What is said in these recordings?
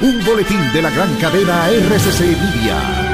un boletín de la gran cadena RCC Media.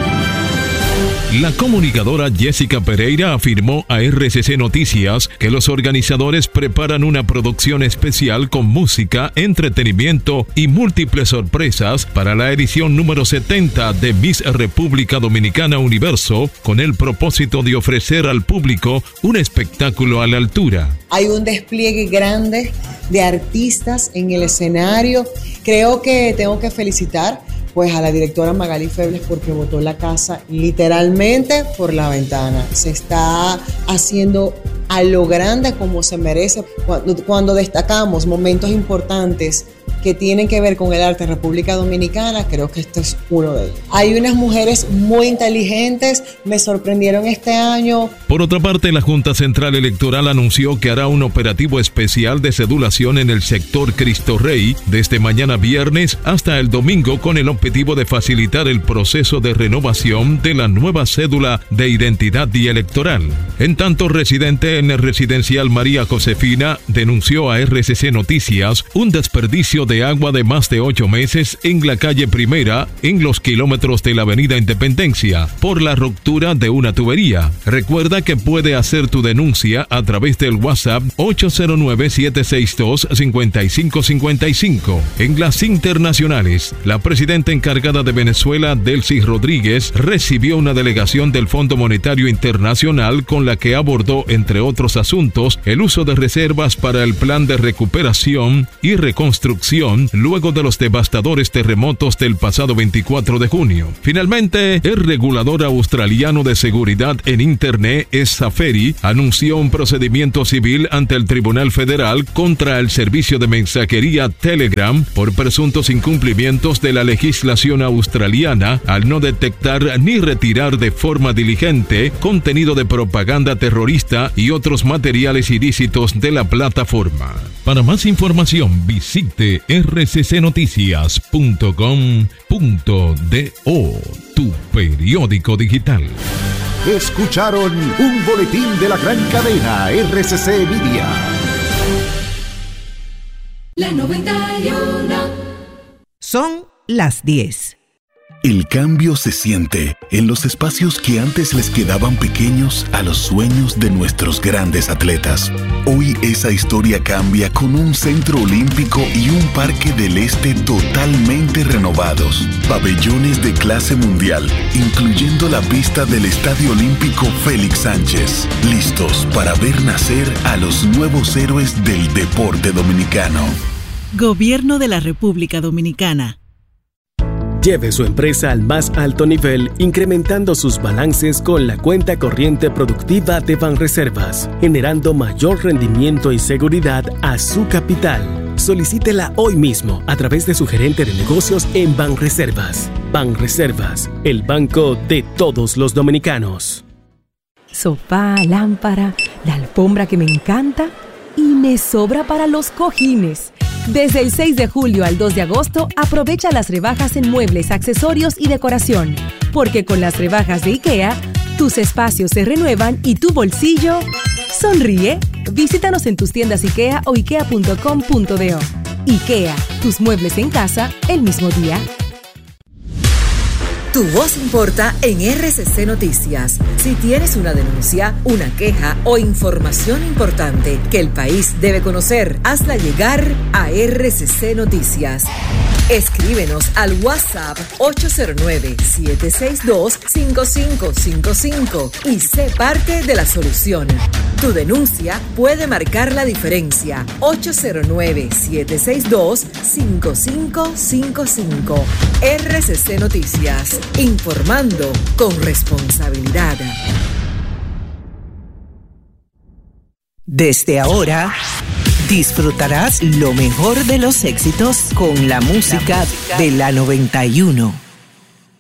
La comunicadora Jessica Pereira afirmó a RCC Noticias que los organizadores preparan una producción especial con música, entretenimiento y múltiples sorpresas para la edición número 70 de Miss República Dominicana Universo, con el propósito de ofrecer al público un espectáculo a la altura. Hay un despliegue grande de artistas en el escenario. Creo que tengo que felicitar pues a la directora Magali Febles porque botó la casa literalmente por la ventana. Se está haciendo a lo grande como se merece. Cuando destacamos momentos importantes que tienen que ver con el arte en República Dominicana, creo que este es uno de ellos. Hay unas mujeres muy inteligentes, me sorprendieron este año. Por otra parte, la Junta Central Electoral anunció que hará un operativo especial de cedulación en el sector Cristo Rey desde mañana viernes hasta el domingo, con el objetivo de facilitar el proceso de renovación de la nueva cédula de identidad y electoral. En tanto, residente en el residencial María Josefina denunció a RCC Noticias un desperdicio de agua de más de 8 meses en la calle Primera, en los kilómetros de la avenida Independencia, por la ruptura de una tubería. Recuerda que puede hacer tu denuncia a través del WhatsApp 809-762-5555. En las internacionales, la presidenta encargada de Venezuela, Delcy Rodríguez, recibió una delegación del Fondo Monetario Internacional con la que abordó, entre otros asuntos, el uso de reservas para el plan de recuperación y reconstrucción luego de los devastadores terremotos del pasado 24 de junio. Finalmente, el regulador australiano de seguridad en Internet, Safari, anunció un procedimiento civil ante el Tribunal Federal contra el servicio de mensajería Telegram por presuntos incumplimientos de la legislación australiana al no detectar ni retirar de forma diligente contenido de propaganda terrorista y otros materiales ilícitos de la plataforma. Para más información, visite rccnoticias.com.do, tu periódico digital. Escucharon un boletín de la gran cadena RCC Media. La 91. Son las 10. El cambio se siente en los espacios que antes les quedaban pequeños a los sueños de nuestros grandes atletas. Hoy esa historia cambia con un centro olímpico y un parque del este totalmente renovados. Pabellones de clase mundial, incluyendo la pista del Estadio Olímpico Félix Sánchez. Listos para ver nacer a los nuevos héroes del deporte dominicano. Gobierno de la República Dominicana. Lleve su empresa al más alto nivel, incrementando sus balances con la cuenta corriente productiva de Banreservas, generando mayor rendimiento y seguridad a su capital. Solicítela hoy mismo a través de su gerente de negocios en Banreservas. Banreservas, el banco de todos los dominicanos. Sofá, lámpara, la alfombra que me encanta y me sobra para los cojines. Desde el 6 de julio al 2 de agosto, aprovecha las rebajas en muebles, accesorios y decoración. Porque con las rebajas de IKEA, tus espacios se renuevan y tu bolsillo sonríe. Visítanos en tus tiendas IKEA o ikea.com.do. IKEA, tus muebles en casa el mismo día. Tu voz importa en RCC Noticias. Si tienes una denuncia, una queja o información importante que el país debe conocer, hazla llegar a RCC Noticias. Escríbenos al WhatsApp 809-762-5555 y sé parte de la solución. Tu denuncia puede marcar la diferencia. 809-762-5555. RCC Noticias. Informando con responsabilidad. Desde ahora, disfrutarás lo mejor de los éxitos con la música de la 91.